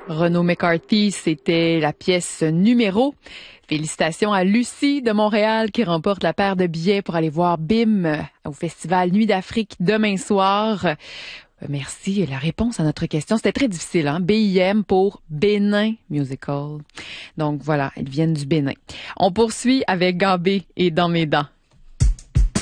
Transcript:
Renaud McCarthy, c'était la pièce numéro. Félicitations à Lucie de Montréal qui remporte la paire de billets pour aller voir BIM au Festival Nuit d'Afrique demain soir. Merci. La réponse à notre question, c'était très difficile, hein? BIM pour Bénin Musical. Donc voilà, ils viennent du Bénin. On poursuit avec Gambé et Dans mes dents.